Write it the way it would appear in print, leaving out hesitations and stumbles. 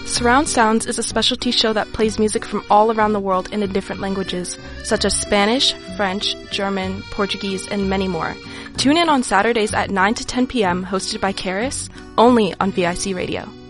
Surround Sounds is a specialty show that plays music from all around the world and in different languages, such as Spanish, French, German, Portuguese, and many more. Tune in on Saturdays at 9 to 10 p.m., hosted by Karis, only on VIC Radio.